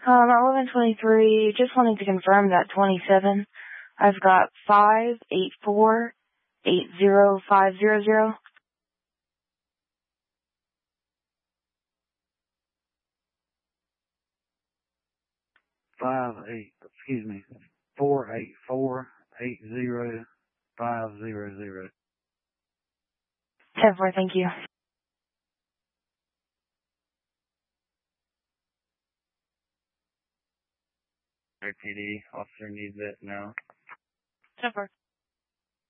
1123, just wanting to confirm that 27. I've got 584-80500. 484-80500. 10-4, thank you. RPD, officer needs that now. 10-4.